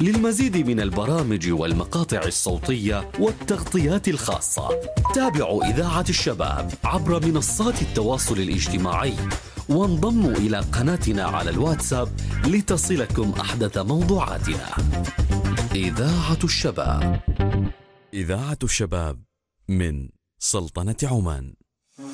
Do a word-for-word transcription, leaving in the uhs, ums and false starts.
للمزيد من البرامج والمقاطع الصوتية والتغطيات الخاصة تابعوا إذاعة الشباب عبر منصات التواصل الاجتماعي، وانضموا إلى قناتنا على الواتساب لتصلكم أحدث موضوعاتنا. إذاعة الشباب. إذاعة الشباب من سلطنة عمان.